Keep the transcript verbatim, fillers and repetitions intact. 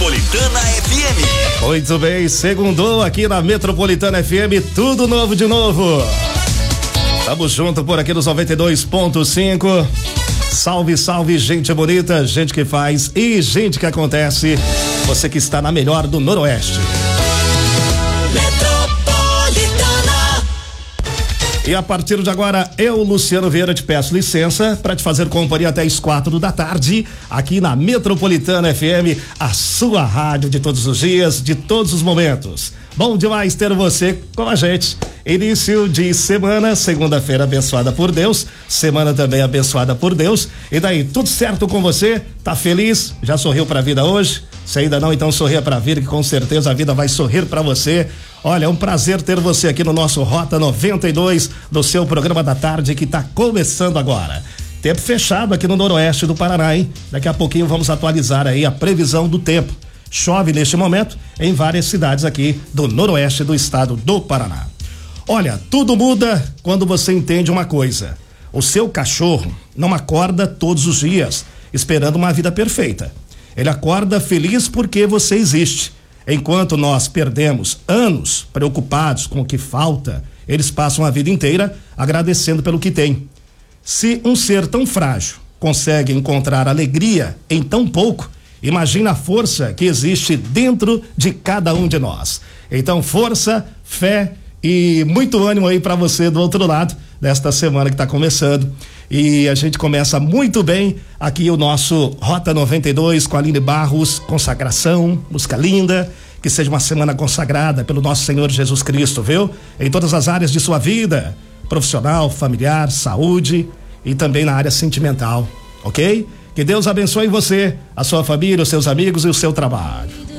Metropolitana F M. Muito bem, segundou aqui na Metropolitana F M, tudo novo de novo. Tamo junto por aqui nos noventa e dois ponto cinco. Salve, salve, gente bonita, gente que faz e gente que acontece. Você que está na melhor do Noroeste. Metropolitana. E a partir de agora, eu, Luciano Vieira, te peço licença para te fazer companhia até as quatro da tarde, aqui na Metropolitana F M, a sua rádio de todos os dias, de todos os momentos. Bom demais ter você com a gente. Início de semana, segunda-feira abençoada por Deus, semana também abençoada por Deus. E daí, tudo certo com você? Tá feliz? Já sorriu pra vida hoje? Se ainda não, então sorria pra vida, que com certeza a vida vai sorrir pra você. Olha, é um prazer ter você aqui no nosso Rota noventa e dois, do seu programa da tarde, que tá começando agora. Tempo fechado aqui no Noroeste do Paraná, hein? Daqui a pouquinho vamos atualizar aí a previsão do tempo. Chove neste momento em várias cidades aqui do Noroeste do estado do Paraná. Olha, tudo muda quando você entende uma coisa. O seu cachorro não acorda todos os dias esperando uma vida perfeita. Ele acorda feliz porque você existe. Enquanto nós perdemos anos preocupados com o que falta, eles passam a vida inteira agradecendo pelo que tem. Se um ser tão frágil consegue encontrar alegria em tão pouco, imagina a força que existe dentro de cada um de nós. Então, força, fé e muito ânimo aí para você do outro lado desta semana que está começando. E a gente começa muito bem aqui o nosso Rota noventa e dois com a Aline Barros, consagração, música linda. Que seja uma semana consagrada pelo nosso Senhor Jesus Cristo, viu? Em todas as áreas de sua vida, profissional, familiar, saúde e também na área sentimental, ok? Que Deus abençoe você, a sua família, os seus amigos e o seu trabalho.